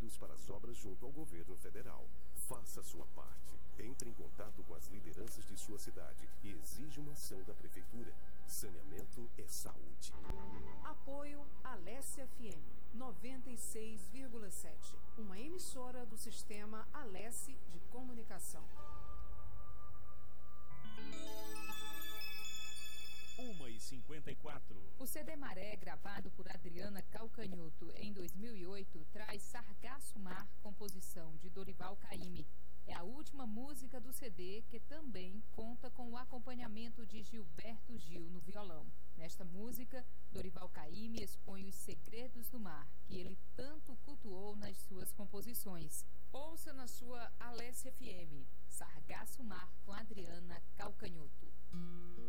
dinheiros para as obras junto ao governo federal. Faça a sua parte. Entre em contato com as lideranças de sua cidade e exija uma ação da Prefeitura. Saneamento é saúde. Apoio Alesse FM 96,7. Uma emissora do Sistema Alesse de Comunicação. 1h54. O CD Maré, gravado por Adriana Calcanhoto em 2008, traz Sargaço Mar, composição de Dorival Caymmi. É a última música do CD, que também conta com o acompanhamento de Gilberto Gil no violão. Nesta música, Dorival Caymmi expõe os segredos do mar, que ele tanto cultuou nas suas composições. Ouça na sua Alesse FM, Sargaço Mar com Adriana